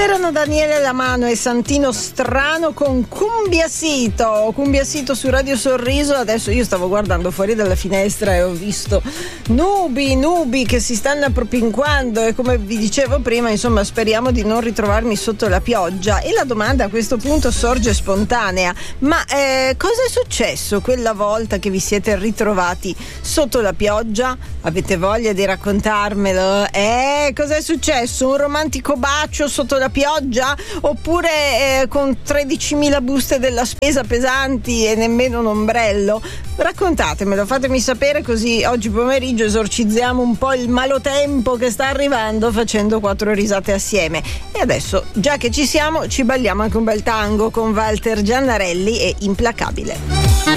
Erano Daniele Lamano e Santino Strano con Cumbiasito su Radio Sorriso. Adesso io stavo guardando fuori dalla finestra e ho visto nubi che si stanno appropinquando e, come vi dicevo prima, insomma, speriamo di non ritrovarmi sotto la pioggia. E la domanda a questo punto sorge spontanea: ma cosa è successo quella volta che vi siete ritrovati sotto la pioggia? Avete voglia di raccontarmelo? Cosa è successo? Un romantico bacio sotto la pioggia? Oppure con 13.000 buste della spesa pesanti e nemmeno un ombrello? Raccontatemelo, fatemi sapere, così oggi pomeriggio esorcizziamo un po' il malotempo che sta arrivando facendo 4 risate assieme. E adesso, già che ci siamo, ci balliamo anche un bel tango con Walter Giannarelli e Implacabile.